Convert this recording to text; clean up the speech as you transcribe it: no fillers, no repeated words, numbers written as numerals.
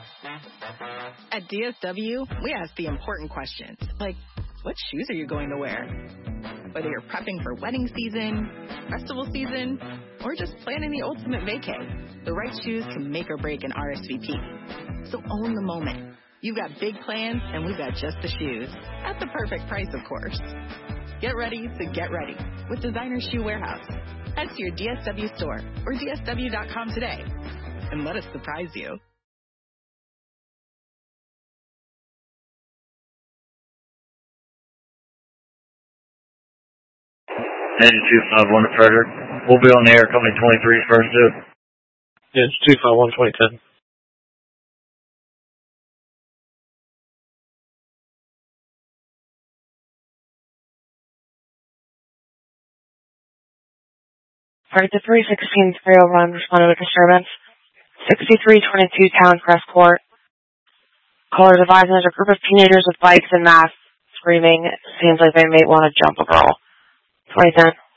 At DSW, we ask the important questions, like, what shoes are you going to wear? Whether you're prepping for wedding season, festival season, or just planning the ultimate vacay, the right shoes can make or break an RSVP. So own the moment. You've got big plans, and we've got just the shoes. At the perfect price, of course. Get ready to get ready with Designer Shoe Warehouse. Head to your DSW store or DSW.com today, and let us surprise you. Engine 251 to Frederick. We'll be on the air coming 23 first due. Engine 251 2010. Flight to 316 301 responded to disturbance. 6322 Town Crest Court. Callers advising there's a group of teenagers with bikes and masks screaming. Seems like they may want to jump a girl. 2010.